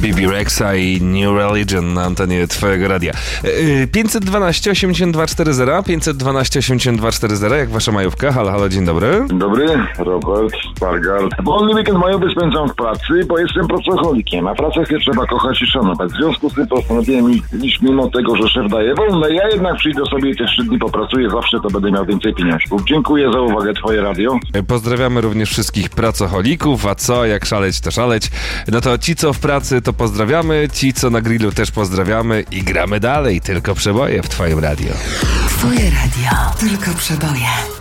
Bibi Rexa i New Religion na antenie twojego radia. 512 82 40, 512 82 40, jak wasza majówka? Halo, halo, dzień dobry. Dzień dobry, Robert Spargard. Wolny weekend majowy spędzam w pracy, bo jestem pracocholikiem, a pracę trzeba kochać i szanować. W związku z tym postanowiłem, iż mimo tego, że szef daje wolne, ja jednak przyjdę sobie i te 3 dni popracuję, zawsze to będę miał więcej pieniążków. Dziękuję za uwagę, twoje radio. Pozdrawiamy również wszystkich pracocholików, a co, jak szaleć, to szaleć. No to ci, co w pracy, to pozdrawiamy, ci, co na grillu, też pozdrawiamy i gramy dalej, tylko przeboje w twoim radio. Twoje radio, tylko przeboje.